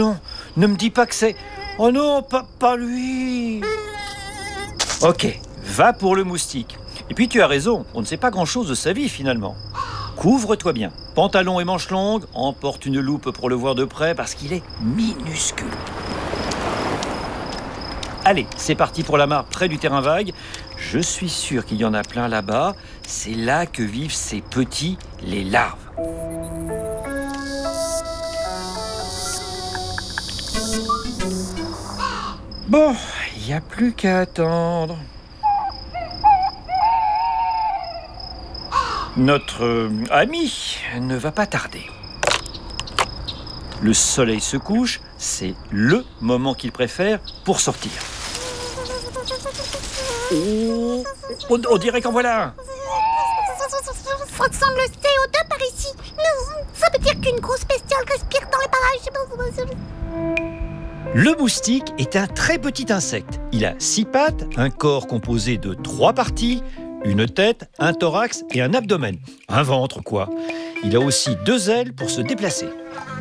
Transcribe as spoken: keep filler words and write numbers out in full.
Non, ne me dis pas que c'est... Oh non, pas, pas lui. Ok, va pour le moustique. Et puis tu as raison, on ne sait pas grand-chose de sa vie finalement. Couvre-toi bien, pantalon et manches longues, emporte une loupe pour le voir de près parce qu'il est minuscule. Allez, c'est parti pour la mare près du terrain vague. Je suis sûr qu'il y en a plein là-bas. C'est là que vivent ces petits, les larves. Bon, il n'y a plus qu'à attendre. Notre euh, ami ne va pas tarder. Le soleil se couche, c'est le moment qu'il préfère pour sortir. Oh, on, on dirait qu'en voilà un. Ça ressemble le C O deux par ici. Ça veut dire qu'une grosse bestiole respire dans les parages. Le moustique est un très petit insecte. Il a six pattes, un corps composé de trois parties, une tête, un thorax et un abdomen. Un ventre, quoi. Il a aussi deux ailes pour se déplacer.